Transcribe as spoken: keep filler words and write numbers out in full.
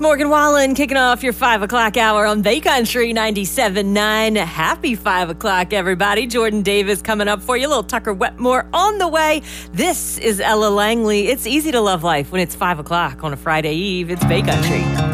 Morgan Wallen kicking off your five o'clock hour on Bay Country ninety-seven point nine. Happy five o'clock, everybody. Jordan Davis coming up for you. A little Tucker Wetmore on the way. This is Ella Langley. It's easy to love life when it's five o'clock on a Friday Eve. It's Bay Country.